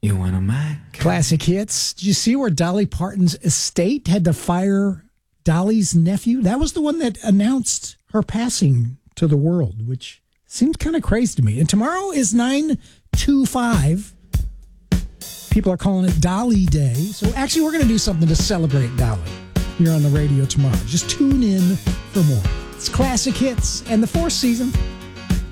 You want a Mac? Classic hits. Did you see where Dolly Parton's estate had to fire Dolly's nephew? That was the one that announced her passing to the world, which seems kind of crazy to me. And tomorrow is 9/25. People are calling it Dolly Day. So actually, we're going to do something to celebrate Dolly here on the radio tomorrow. Just tune in for more. It's Classic Hits and the fourth season.